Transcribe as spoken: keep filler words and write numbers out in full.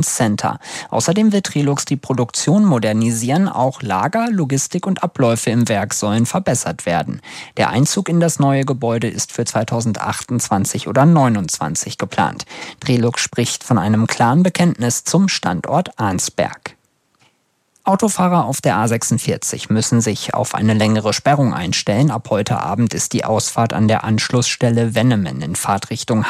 Performance Center. Außerdem will Trilux die Produktion modernisieren, auch Lager, Logistik und Abläufe im Werk sollen verbessert werden. Der Einzug in das neue Gebäude ist für zweitausendachtundzwanzig oder neunundzwanzig geplant. Trilux spricht von einem klaren Bekenntnis zum Standort Arnsberg. Autofahrer auf der A sechsundvierzig müssen sich auf eine längere Sperrung einstellen. Ab heute Abend ist die Ausfahrt an der Anschlussstelle Wennemen in Fahrtrichtung